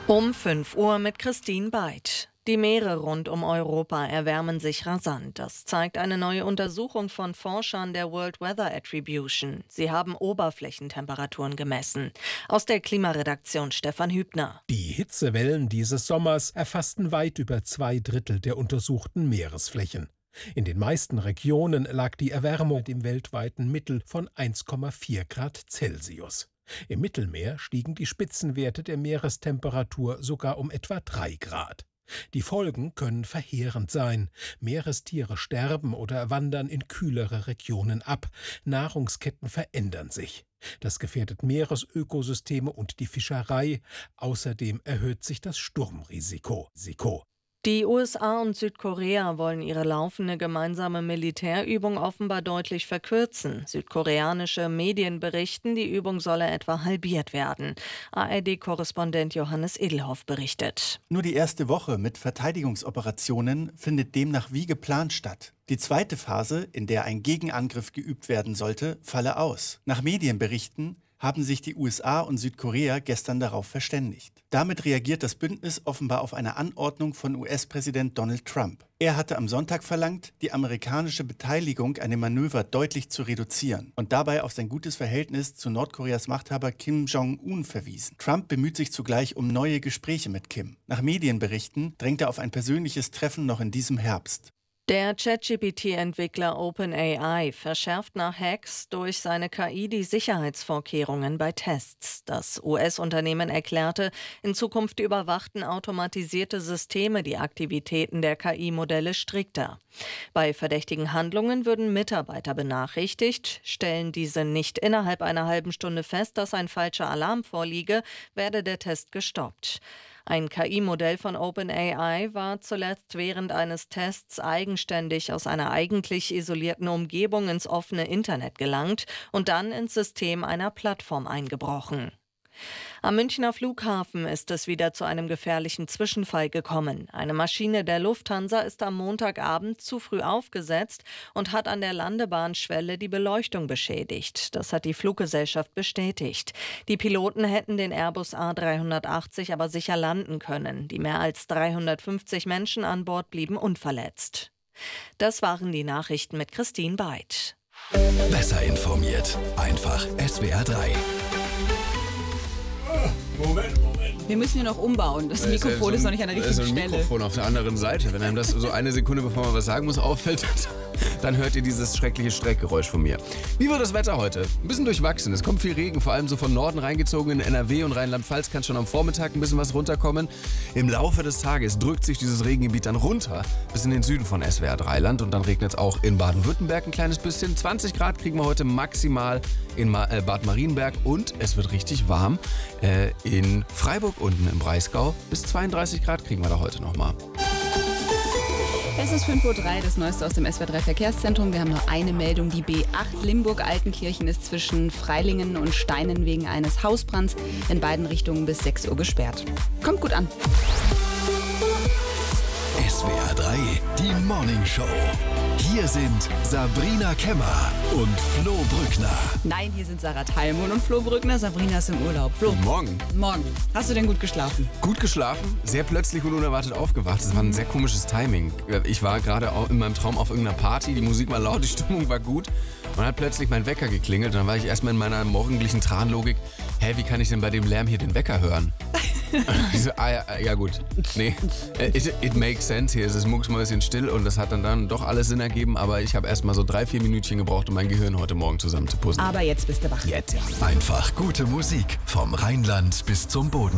Um 5 Uhr mit Christine Beid. Die Meere rund um Europa erwärmen sich rasant. Das zeigt eine neue Untersuchung von Forschern der World Weather Attribution. Sie haben Oberflächentemperaturen gemessen. Aus der Klimaredaktion Stefan Hübner. Die Hitzewellen dieses Sommers erfassten weit über 2/3 der untersuchten Meeresflächen. In den meisten Regionen lag die Erwärmung im weltweiten Mittel von 1,4 Grad Celsius. Im Mittelmeer stiegen die Spitzenwerte der Meerestemperatur sogar um etwa 3 Grad. Die Folgen können verheerend sein. Meerestiere sterben oder wandern in kühlere Regionen ab. Nahrungsketten verändern sich. Das gefährdet Meeresökosysteme und die Fischerei. Außerdem erhöht sich das Sturmrisiko. Die USA und Südkorea wollen ihre laufende gemeinsame Militärübung offenbar deutlich verkürzen. Südkoreanische Medien berichten, die Übung solle etwa halbiert werden. ARD-Korrespondent Johannes Edelhoff berichtet. Nur die erste Woche mit Verteidigungsoperationen findet demnach wie geplant statt. Die zweite Phase, in der ein Gegenangriff geübt werden sollte, falle aus. Nach Medienberichten haben sich die USA und Südkorea gestern darauf verständigt. Damit reagiert das Bündnis offenbar auf eine Anordnung von US-Präsident Donald Trump. Er hatte am Sonntag verlangt, die amerikanische Beteiligung an dem Manöver deutlich zu reduzieren und dabei auf sein gutes Verhältnis zu Nordkoreas Machthaber Kim Jong-un verwiesen. Trump bemüht sich zugleich um neue Gespräche mit Kim. Nach Medienberichten drängt er auf ein persönliches Treffen noch in diesem Herbst. Der ChatGPT-Entwickler OpenAI verschärft nach Hacks durch seine KI die Sicherheitsvorkehrungen bei Tests. Das US-Unternehmen erklärte, in Zukunft überwachten automatisierte Systeme die Aktivitäten der KI-Modelle strikter. Bei verdächtigen Handlungen würden Mitarbeiter benachrichtigt. Stellen diese nicht innerhalb einer halben Stunde fest, dass ein falscher Alarm vorliege, werde der Test gestoppt. Ein KI-Modell von OpenAI war zuletzt während eines Tests eigenständig aus einer eigentlich isolierten Umgebung ins offene Internet gelangt und dann ins System einer Plattform eingebrochen. Am Münchner Flughafen ist es wieder zu einem gefährlichen Zwischenfall gekommen. Eine Maschine der Lufthansa ist am Montagabend zu früh aufgesetzt und hat an der Landebahnschwelle die Beleuchtung beschädigt. Das hat die Fluggesellschaft bestätigt. Die Piloten hätten den Airbus A380 aber sicher landen können. Die mehr als 350 Menschen an Bord blieben unverletzt. Das waren die Nachrichten mit Christine Beid. Besser informiert. Einfach SWR 3. Moment. Wir müssen hier noch umbauen. Das Mikrofon ist noch nicht an der richtigen Stelle. Das Mikrofon auf der anderen Seite. Wenn einem das so eine Sekunde, bevor man was sagen muss, auffällt, dann hört ihr dieses schreckliche Streckgeräusch von mir. Wie wird das Wetter heute? Ein bisschen durchwachsen. Es kommt viel Regen, vor allem so von Norden reingezogen. In NRW und Rheinland-Pfalz kann schon am Vormittag ein bisschen was runterkommen. Im Laufe des Tages drückt sich dieses Regengebiet dann runter bis in den Süden von SWR 3 Land. Und dann regnet es auch in Baden-Württemberg ein kleines bisschen. 20 Grad kriegen wir heute maximal in Bad Marienberg. Und es wird richtig warm in Freiburg unten im Breisgau. Bis 32 Grad kriegen wir da heute nochmal. Es ist 5:03 Uhr, das Neueste aus dem SWR 3 Verkehrszentrum. Wir haben noch eine Meldung. Die B8 Limburg-Altenkirchen ist zwischen Freilingen und Steinen wegen eines Hausbrands in beiden Richtungen bis 6 Uhr gesperrt. Kommt gut an. SWR 3, die Morning Show. Hier sind Sabrina Kemmer und Flo Brückner. Nein, hier sind Sarah Teilmund und Flo Brückner. Sabrina ist im Urlaub. Flo. Morgen. Hast du denn gut geschlafen? Gut geschlafen, sehr plötzlich und unerwartet aufgewacht. Das war ein sehr komisches Timing. Ich war gerade in meinem Traum auf irgendeiner Party, die Musik war laut, die Stimmung war gut. Und dann hat plötzlich mein Wecker geklingelt und dann war ich erstmal in meiner morgendlichen Tranlogik. Wie kann ich denn bei dem Lärm hier den Wecker hören? Ich so, ja gut. Nee, it makes sense. Hier ist es mucksmäuschen still und das hat dann doch alles Sinn ergeben. Aber ich habe erst mal so 3-4 Minütchen gebraucht, um mein Gehirn heute Morgen zusammenzupuzzeln. Aber jetzt bist du wach. Jetzt, ja. Einfach gute Musik vom Rheinland bis zum Boden.